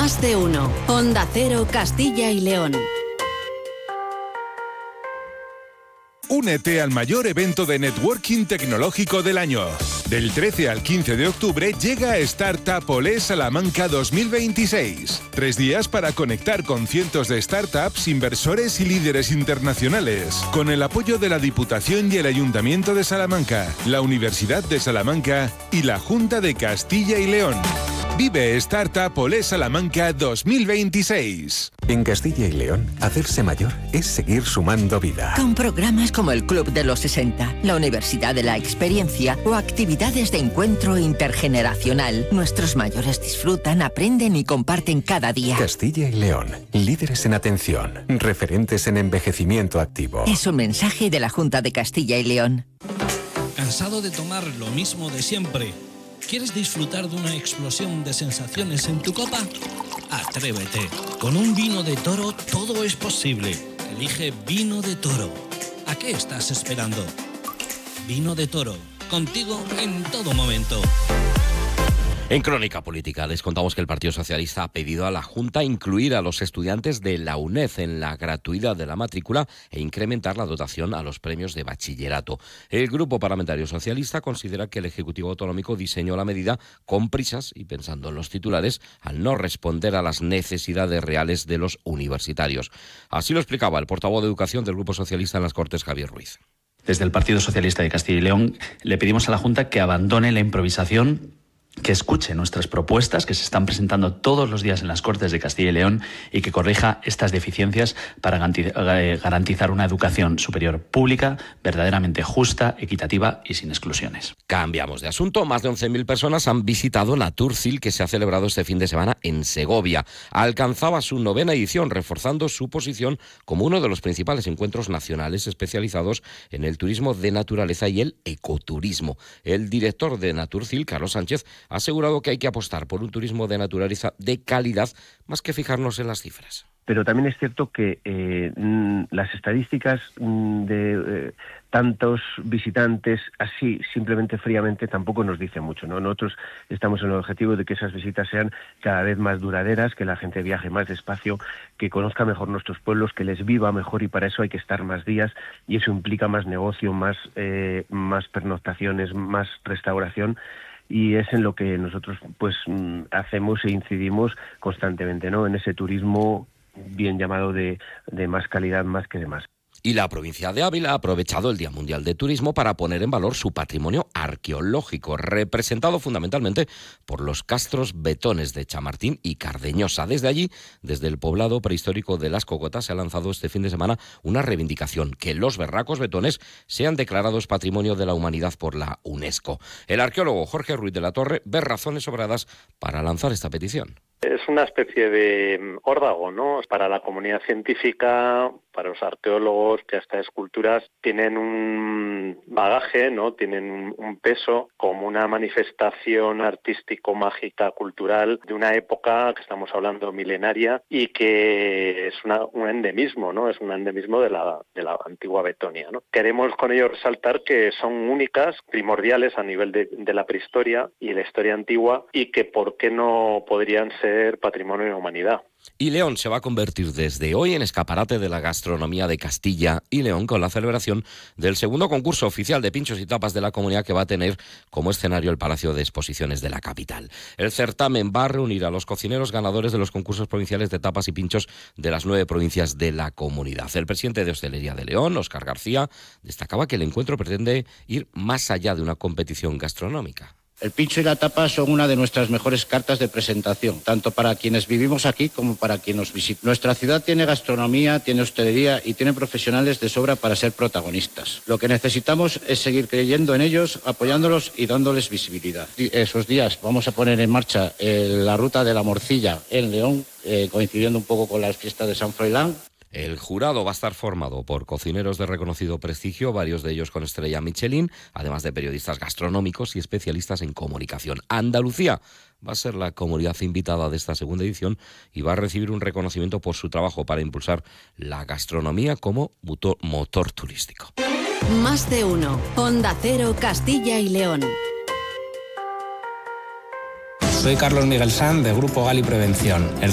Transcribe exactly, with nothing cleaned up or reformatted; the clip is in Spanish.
Más de uno. Onda Cero, Castilla y León. Únete al mayor evento de networking tecnológico del año. Del trece al quince de octubre llega Startup Olé Salamanca dos mil veintiséis. Tres días para conectar con cientos de startups, inversores y líderes internacionales. Con el apoyo de la Diputación y el Ayuntamiento de Salamanca, la Universidad de Salamanca y la Junta de Castilla y León. Vive Startup Olé Salamanca dos mil veintiséis. En Castilla y León, hacerse mayor es seguir sumando vida. Con programas como el Club de los sesenta, la Universidad de la Experiencia o actividades de encuentro intergeneracional, nuestros mayores disfrutan, aprenden y comparten cada día. Castilla y León, líderes en atención, referentes en envejecimiento activo. Es un mensaje de la Junta de Castilla y León. ¿Cansado de tomar lo mismo de siempre? ¿Quieres disfrutar de una explosión de sensaciones en tu copa? Atrévete. Con un vino de Toro todo es posible. Elige Vino de Toro. ¿A qué estás esperando? Vino de Toro. Contigo en todo momento. En Crónica Política les contamos que el Partido Socialista ha pedido a la Junta incluir a los estudiantes de la UNED en la gratuidad de la matrícula e incrementar la dotación a los premios de bachillerato. El Grupo Parlamentario Socialista considera que el Ejecutivo Autonómico diseñó la medida con prisas y pensando en los titulares al no responder a las necesidades reales de los universitarios. Así lo explicaba el portavoz de Educación del Grupo Socialista en las Cortes, Javier Ruiz. Desde el Partido Socialista de Castilla y León le pedimos a la Junta que abandone la improvisación, que escuche nuestras propuestas que se están presentando todos los días en las Cortes de Castilla y León y que corrija estas deficiencias para garantizar una educación superior pública, verdaderamente justa, equitativa y sin exclusiones. Cambiamos de asunto. Más de once mil personas han visitado Naturcil, que se ha celebrado este fin de semana en Segovia. Alcanzaba su novena edición, reforzando su posición como uno de los principales encuentros nacionales especializados en el turismo de naturaleza y el ecoturismo. El director de Naturcil, Carlos Sánchez, ha asegurado que hay que apostar por un turismo de naturaleza de calidad más que fijarnos en las cifras. Pero también es cierto que eh, las estadísticas de eh, tantos visitantes así simplemente fríamente tampoco nos dicen mucho, ¿no? Nosotros estamos en el objetivo de que esas visitas sean cada vez más duraderas, que la gente viaje más despacio, que conozca mejor nuestros pueblos, que les viva mejor, y para eso hay que estar más días y eso implica más negocio, más, eh, más pernoctaciones, más restauración. Y es en lo que nosotros pues hacemos e incidimos constantemente, ¿no? En ese turismo bien llamado de, de más calidad más que de más. Y la provincia de Ávila ha aprovechado el Día Mundial de Turismo para poner en valor su patrimonio arqueológico, representado fundamentalmente por los castros betones de Chamartín y Cardeñosa. Desde allí, desde el poblado prehistórico de Las Cocotas, se ha lanzado este fin de semana una reivindicación: que los berracos betones sean declarados Patrimonio de la Humanidad por la UNESCO. El arqueólogo Jorge Ruiz de la Torre ve razones sobradas para lanzar esta petición. Es una especie de órdago, ¿no? Para la comunidad científica, para los arqueólogos, que estas esculturas tienen un bagaje, ¿no? Tienen un, un peso como una manifestación artístico-mágica cultural de una época que estamos hablando milenaria y que es una, un endemismo, ¿no? Es un endemismo de la, de la antigua Betonia, ¿no? Queremos con ello resaltar que son únicas, primordiales a nivel de, de la prehistoria y la historia antigua, y que por qué no podrían ser patrimonio de la humanidad. Y León se va a convertir desde hoy en escaparate de la gastronomía de Castilla y León, con la celebración del segundo concurso oficial de pinchos y tapas de la comunidad, que va a tener como escenario el Palacio de Exposiciones de la capital. El certamen va a reunir a los cocineros ganadores de los concursos provinciales de tapas y pinchos de las nueve provincias de la comunidad. El presidente de Hostelería de León, Óscar García, destacaba que el encuentro pretende ir más allá de una competición gastronómica. El pincho y la tapa son una de nuestras mejores cartas de presentación, tanto para quienes vivimos aquí como para quien nos visita. Nuestra ciudad tiene gastronomía, tiene hostelería y tiene profesionales de sobra para ser protagonistas. Lo que necesitamos es seguir creyendo en ellos, apoyándolos y dándoles visibilidad. Esos días vamos a poner en marcha eh, la ruta de la morcilla en León, eh, coincidiendo un poco con las fiestas de San Froilán. El jurado va a estar formado por cocineros de reconocido prestigio, varios de ellos con estrella Michelin, además de periodistas gastronómicos y especialistas en comunicación. Andalucía va a ser la comunidad invitada de esta segunda edición y va a recibir un reconocimiento por su trabajo para impulsar la gastronomía como motor, motor turístico. Más de uno. Onda Cero, Castilla y León. Soy Carlos Miguel Sanz, de Grupo Gali Prevención. El